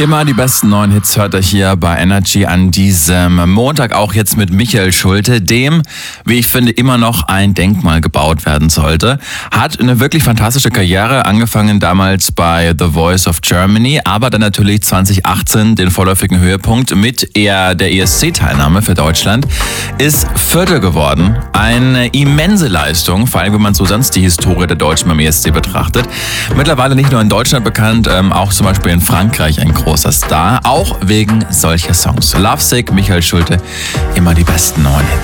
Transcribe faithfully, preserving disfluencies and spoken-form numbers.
Immer die besten neuen Hits hört ihr hier bei Energy an diesem Montag, auch jetzt mit Michael Schulte, dem, wie ich finde, immer noch ein Denkmal gebaut werden sollte. Hat eine wirklich fantastische Karriere, angefangen damals bei The Voice of Germany, aber dann natürlich zwanzig achtzehn den vorläufigen Höhepunkt mit eher der E S C-Teilnahme für Deutschland, ist Vierter geworden. Eine immense Leistung, vor allem wenn man so sonst die Historie der Deutschen beim E S C betrachtet. Mittlerweile nicht nur in Deutschland bekannt, ähm, auch zum Beispiel in Frankreich ein großer Star, auch wegen solcher Songs. Lovesick, Michael Schulte, immer die besten neuen Hits.